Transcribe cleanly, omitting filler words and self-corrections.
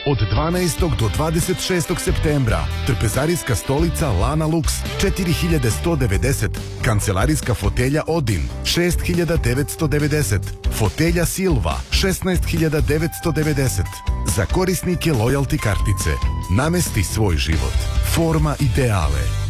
od 12. do 26. septembra. Trpezarijska stolica Lana Lux 4190, kancelarijska fotelja Odin 6990, fotelja Silva 16990. Za korisnike lojalty kartice namesti svoj život. Forma ideale.